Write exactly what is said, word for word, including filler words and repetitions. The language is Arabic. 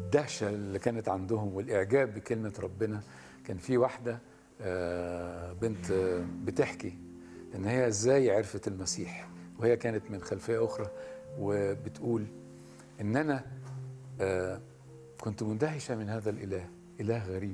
الدهشة اللي كانت عندهم والإعجاب بكلمة ربنا. كان في واحدة بنت بتحكي إن هي إزاي عرفت المسيح، وهي كانت من خلفية أخرى، وبتقول إن أنا كنت مندهشة من هذا الإله، إله غريب